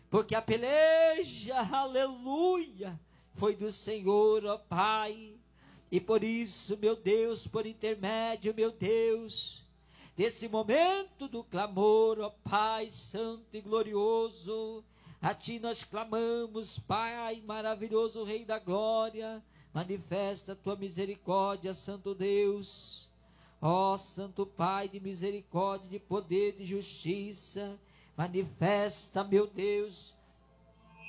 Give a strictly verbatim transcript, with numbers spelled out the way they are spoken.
porque a peleja, aleluia, foi do Senhor, ó Pai. E por isso, meu Deus, por intermédio, meu Deus, desse momento do clamor, ó Pai santo e glorioso, a Ti nós clamamos, Pai maravilhoso, Rei da glória, manifesta a Tua misericórdia, Santo Deus. Ó Santo Pai de misericórdia, de poder, de justiça, manifesta, meu Deus,